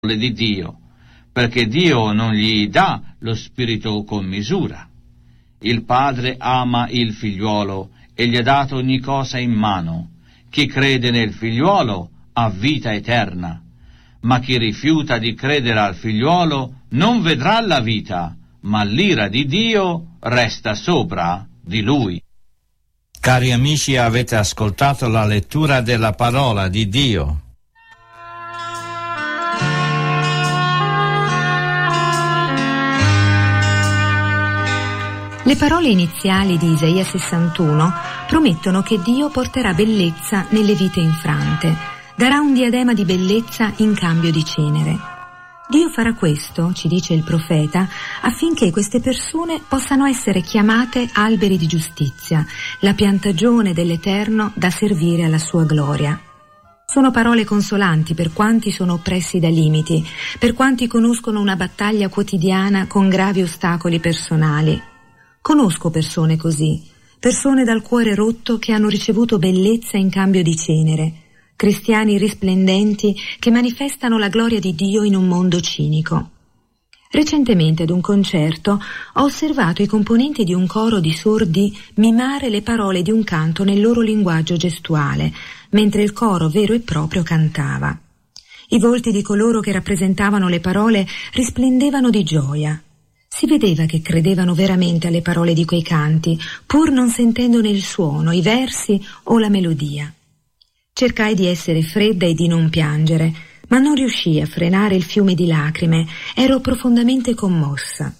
di Dio, perché Dio non gli dà lo spirito con misura. Il Padre ama il figliuolo e gli ha dato ogni cosa in mano. Chi crede nel figliuolo ha vita eterna, ma chi rifiuta di credere al figliuolo non vedrà la vita, ma l'ira di Dio resta sopra di lui. Cari amici, avete ascoltato la lettura della parola di Dio. Le parole iniziali di Isaia 61 promettono che Dio porterà bellezza nelle vite infrante, darà un diadema di bellezza in cambio di cenere. Dio farà questo, ci dice il profeta, affinché queste persone possano essere chiamate alberi di giustizia, la piantagione dell'Eterno da servire alla sua gloria. Sono parole consolanti per quanti sono oppressi da limiti, per quanti conoscono una battaglia quotidiana con gravi ostacoli personali. Conosco persone così, persone dal cuore rotto che hanno ricevuto bellezza in cambio di cenere, cristiani risplendenti che manifestano la gloria di Dio in un mondo cinico. Recentemente ad un concerto ho osservato i componenti di un coro di sordi mimare le parole di un canto nel loro linguaggio gestuale, mentre il coro vero e proprio cantava. I volti di coloro che rappresentavano le parole risplendevano di gioia. Si vedeva che credevano veramente alle parole di quei canti, pur non sentendone il suono, i versi o la melodia. Cercai di essere fredda e di non piangere, ma non riuscii a frenare il fiume di lacrime, ero profondamente commossa.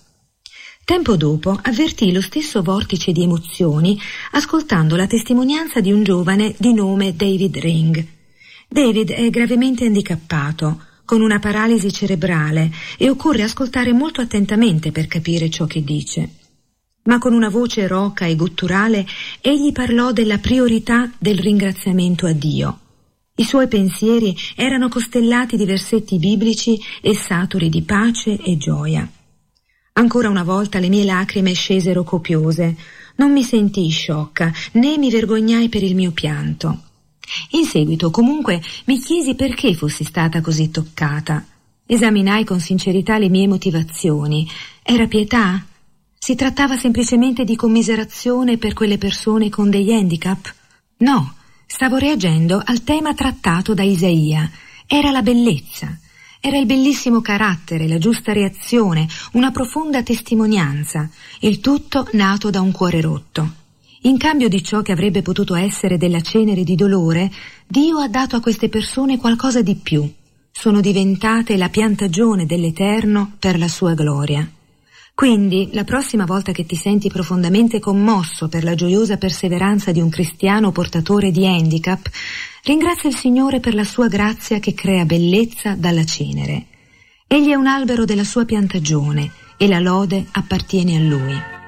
Tempo dopo avvertii lo stesso vortice di emozioni ascoltando la testimonianza di un giovane di nome David Ring. David è gravemente handicappato, con una paralisi cerebrale, e occorre ascoltare molto attentamente per capire ciò che dice. Ma con una voce roca e gutturale egli parlò della priorità del ringraziamento a Dio. I suoi pensieri erano costellati di versetti biblici e saturi di pace e gioia. Ancora una volta le mie lacrime scesero copiose. Non mi sentii sciocca, né mi vergognai per il mio pianto. In seguito, comunque, mi chiesi perché fossi stata così toccata. Esaminai con sincerità le mie motivazioni. Era pietà? Si trattava semplicemente di commiserazione per quelle persone con degli handicap? No, stavo reagendo al tema trattato da Isaia. Era la bellezza. Era il bellissimo carattere, la giusta reazione, una profonda testimonianza, il tutto nato da un cuore rotto. In cambio di ciò che avrebbe potuto essere della cenere di dolore, Dio ha dato a queste persone qualcosa di più. Sono diventate la piantagione dell'Eterno per la sua gloria. Quindi, la prossima volta che ti senti profondamente commosso per la gioiosa perseveranza di un cristiano portatore di handicap, ringrazia il Signore per la sua grazia che crea bellezza dalla cenere. Egli è un albero della sua piantagione e la lode appartiene a Lui.